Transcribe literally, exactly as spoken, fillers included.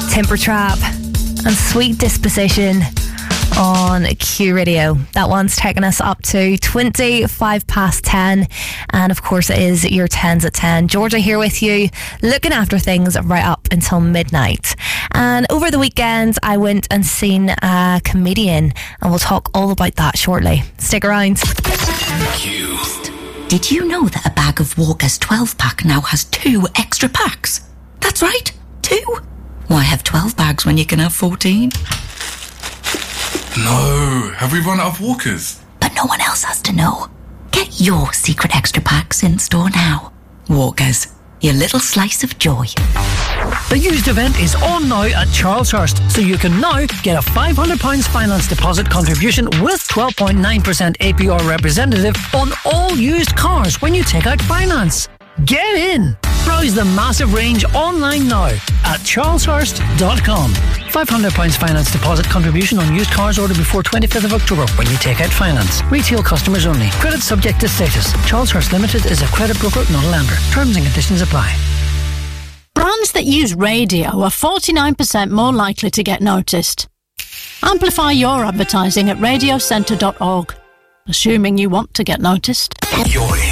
Temper Trap and Sweet Disposition on Q Radio. That one's taking us up to twenty-five past ten, and of course it is your tens at ten. Georgia here with you, looking after things right up until midnight. And over the weekend I went and seen a comedian, and we'll talk all about that shortly. Stick around. Q. Did you know that a bag of Walker's twelve pack now has two extra packs? That's right, two. Why have twelve bags when you can have fourteen? No, have we run out of Walkers? But no one else has to know. Get your secret extra packs in store now. Walkers, your little slice of joy. The used event is on now at Charleshurst, so you can now get a five hundred pounds finance deposit contribution with twelve point nine percent A P R representative on all used cars when you take out finance. Get in! Browse the massive range online now at charleshurst dot com. five hundred pounds finance deposit contribution on used cars ordered before twenty-fifth of October when you take out finance. Retail customers only. Credit subject to status. Charleshurst Limited is a credit broker, not a lender. Terms and conditions apply. Brands that use radio are forty-nine percent more likely to get noticed. Amplify your advertising at radio centre dot org, assuming you want to get noticed. You're